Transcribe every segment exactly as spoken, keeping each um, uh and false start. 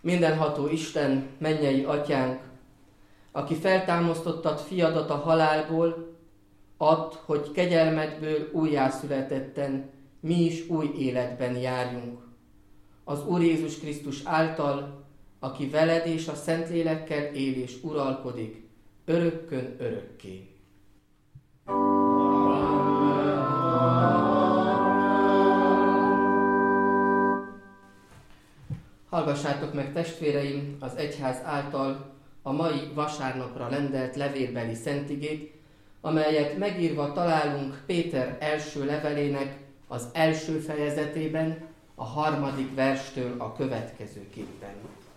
Mindenható Isten, mennyei atyánk, aki feltámasztottad fiadat a halálból, add, hogy kegyelmedből újjászületetten mi is új életben járjunk. Az Úr Jézus Krisztus által, aki veled és a Szentlélekkel él és uralkodik, örökkön örökké. Hallgassátok meg, testvéreim, az egyház által a mai vasárnapra lendelt levélbeli szentigét, amelyet megírva találunk Péter első levelének az első fejezetében, a harmadik verstől a következőképpen.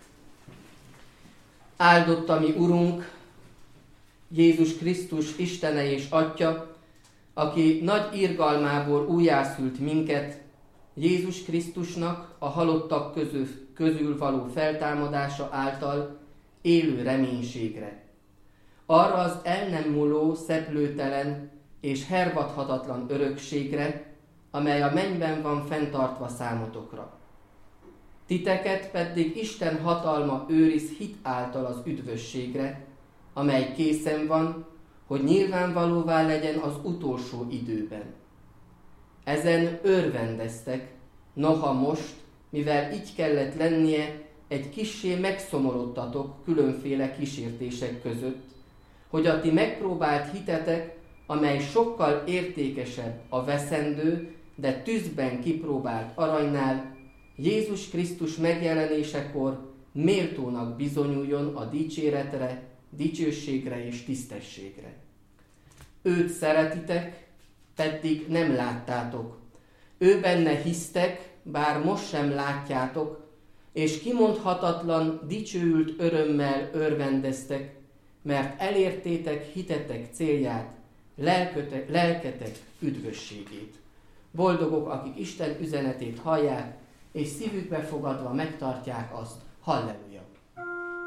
Áldott a mi Urunk, Jézus Krisztus Istene és Atya, aki nagy irgalmából újjászült minket, Jézus Krisztusnak a halottak közül, közül való feltámadása által élő reménységre. Arra az el nem múló, szeplőtelen és hervadhatatlan örökségre, amely a mennyben van fenntartva számotokra. Titeket pedig Isten hatalma őriz hit által az üdvösségre, amely készen van, hogy nyilvánvalóvá legyen az utolsó időben. Ezen örvendeztek, noha most, mivel így kellett lennie, egy kissé megszomorodtatok különféle kísértések között, hogy a ti megpróbált hitetek, amely sokkal értékesebb a veszendő, de tűzben kipróbált aranynál, Jézus Krisztus megjelenésekor méltónak bizonyuljon a dicséretre, dicsőségre és tisztességre. Őt szeretitek, pedig nem láttátok. Ő benne hisztek, bár most sem látjátok, és kimondhatatlan, dicsőült örömmel örvendeztek, mert elértétek hitetek célját, lelkötek, lelketek üdvösségét. Boldogok, akik Isten üzenetét hallják, és szívükbe fogadva megtartják azt. Halleluja!